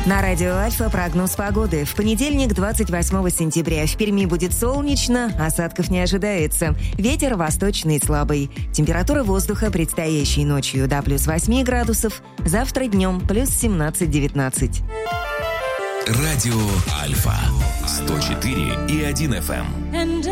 На радио Альфа прогноз погоды. В понедельник, 28 сентября, в Перми будет солнечно, осадков не ожидается. Ветер восточный слабый. Температура воздуха предстоящей ночью до плюс 8 градусов, завтра днем плюс 17-19. Радио Альфа 104,1 FM.